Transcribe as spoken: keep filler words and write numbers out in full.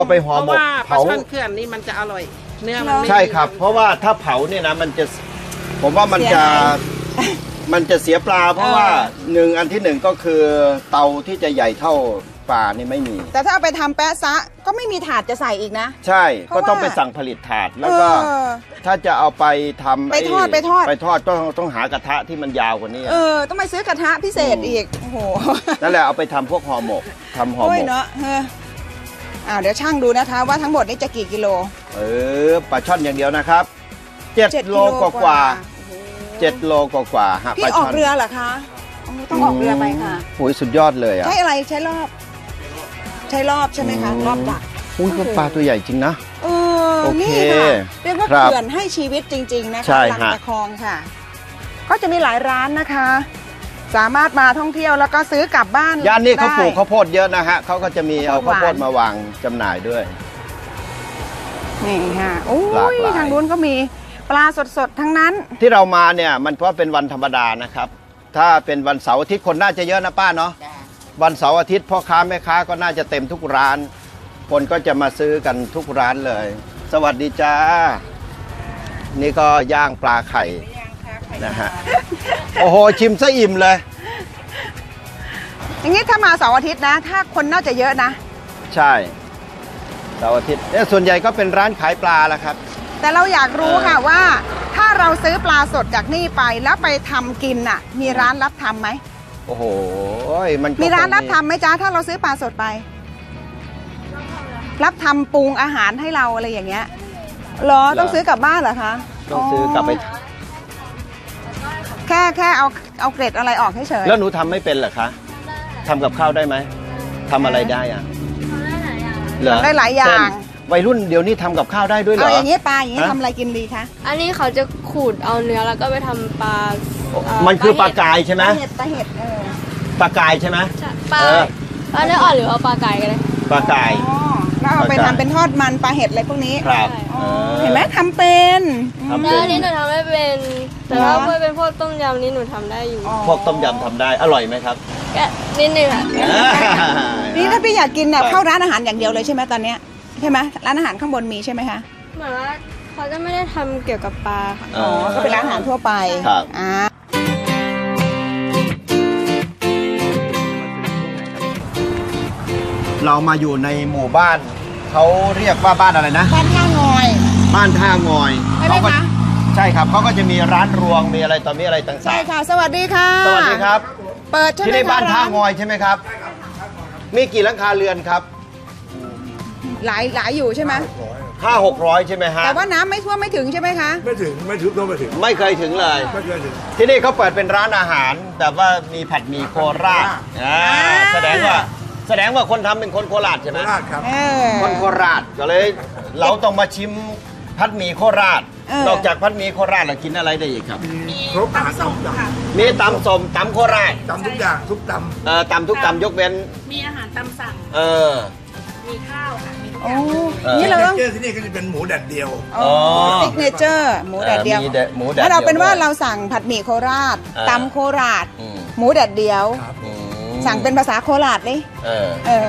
เอาไปห่อหมกเผาช่อนเครื่องนี่มันจะอร่อยเนื้อมันใช่ครับเพราะว่าถ้าเผาเนี่ยนะมันจะผมว่ามันจะมันจะเสียปลาเพราะว่าหนึ่งอันที่หนึ่งก็คือเตาที่จะใหญ่เท่าปลานี่ไม่มีแต่ถ้าเอาไปทำแปะซะก็ไม่มีถาดจะใส่อีกนะใช่ก็ต้องไปสั่งผลิตถาดแล้วก็ถ้าจะเอาไปทำไปทอดไปทอดไปทอดต้องต้องหากระทะที่มันยาวกว่านี้เออต้องไปซื้อกระทะพิเศษอีกโอ้โหนั่นแหละเอาไปทำพวกห่อหมกทำห่อหมกเนาะเอออ่าเดี๋ยวช่างดูนะคะว่าทั้งหมดนี้จะกี่กิโลเออปลาช่อนอย่างเดียวนะครับเจ็ดโลกว่ากว่าเจ็ดโลกว่ากว่าฮะพี่ออกเรือเหรอคะต้องออกเรือไปค่ะโอ้ยสุดยอดเลยอ่ะใช้อะไรใช้รอบใช้รอบใช่ไหมคะรอบดักอุ้ยก็ปลาตัวใหญ่จริงนะเออนี่ค่ะเรียกว่าเขื่อนให้ชีวิตจริงๆนะคะลำตะคองค่ะก็จะมีหลายร้านนะคะสามารถมาท่องเที่ยวแล้วก็ซื้อกลับบ้านย่านนี้เขาปลูกข้าวโพดเยอะนะฮะเขาก็จะมีเอาข้าวโพดมาวางจำหน่ายด้วยนี่ค่ะโอ้ยทางนู้นก็มีปลาสดๆทั้งนั้นที่เรามาเนี่ยมันเพราะเป็นวันธรรมดานะครับถ้าเป็นวันเสาร์อาทิตย์คนน่าจะเยอะนะป้าเนาะวันเสาร์อาทิตย์พ่อค้าแม่ค้าก็น่าจะเต็มทุกร้านคนก็จะมาซื้อกันทุกร้านเลยสวัสดีจ้านี่ก็ย่างปลาไข่นะฮะโอ้โหชิมซะอิ่มเลยอย่างนี้ถ้ามาเสาร์อาทิตย์นะถ้าคนน่าจะเยอะนะใช่เสาร์อาทิตย์เนี่ยส่วนใหญ่ก็เป็นร้านขายปลาแหละครับแต่เราอยากรู้ค่ะว่าถ้าเราซื้อปลาสดจากนี่ไปแล้วไปทำกินน่ะมีร้านรับทำไหมโอ้โหมันมีร้านรับทำไหมจ้าถ้าเราซื้อปลาสดไปรับทำปรุงอาหารให้เราอะไรอย่างเงี้ยหรอต้องซื้อกลับบ้านเหรอคะต้องซื้อกลับไปแค่แค่เอาเอาเกล็ดอะไรออกให้เฉยแล้วหนูทำไม่เป็นเหรอคะทำกับข้าวได้ไหมทำอะไรได้อะได้หลายอย่างวัยรุ่นเดี๋ยวนี้ทำกับข้าวได้ด้วยเหรอเอาอย่างนี้ปลาอย่างนี้ทำอะไรกินดีคะอันนี้เขาจะขูดเอาเนื้อแล้วก็ไปทำปลามันคือปลากายใช่ไหมปลาเห็ดปลาเห็ดเออปลากายใช่ไหมปลาปลาเนื้ออ่อนหรือเอาปลากายกันเลยปลากายแล้วเอาไปทำเป็นทอดมันปลาเห็ดอะไรพวกนี้ครับเห็นไหมทำเป็นแล้วนี้หนูทำไม่เป็นแต่ว่าเพื่อเป็นพวกต้มยำนี้หนูทำได้อยู่พวกต้มยำทำได้อร่อยไหมครับก็นิดนึงค่ะนี่ถ้าพี่อยากกินเนี่ยเข้าร้านอาหารอย่างเดียวเลยใช่ไหมตอนเนี้ยใช่ไหมร้านอาหารข้างบนมีใช่ไหมคะเหมือนว่าเขาจะไม่ได้ทำเกี่ยวกับปลาค่ะอ๋อก็เป็นร้านอาหารทั่วไปครับอ่าเรามาอยู่ในหมู่บ้านเขาเรียกว่าบ้านอะไรนะบ้านท่างอยบ้านท่างอยใช่ไหมคะใช่ครับเขาก็จะมีร้านรวงมีอะไรต่อมีอะไรต่างๆใช่ค่ะสวัสดีค่ะสวัสดีครับเปิดที่นี่บ้านท่างอยใช่ไหมครับมีกี่หลังคาเรือนครับหลายหลายอยู่ใช่ไหมห้าหกร้อยใช่ไหมฮะแต่ว่าน้ำไม่ท่วมไม่ถึงใช่ไหมคะไม่ถึงไม่ถึงท่วมไม่ถึงไม่เคยถึงเลยไม่เคยถึงที่นี่เขาเปิดเป็นร้านอาหารแต่ว่ามีผัดหมี่โคราชอ่าแสดงว่าแสดงว่าคนทำเป็นคนโคราชใช่ไหมโคราชครับคนโคราชก็เลยเราต้องมาชิมผัดหมี่โคราชนอกจากผัดหมี่โคราชเรากินอะไรได้อีกครับมีครบอาหารส้มตำมีตำส้มตำโคราชตำทุกอย่างทุกตำเอ่อตำทุกตำยกเว้นมีอาหารตำสั่งเออมีข้าวค่ะโอ้นี่เราต้องที่นี่ก็จะเป็นหมูแดดเดียวอ๋อซิกเนเจอร์หมูแดดเดียวถ้าเราเป็นว่าเราสั่งผัดหมี่โคราชตำโคราชหมูแดดเดียวสั่งเป็นภาษาโคราชดิเออเออ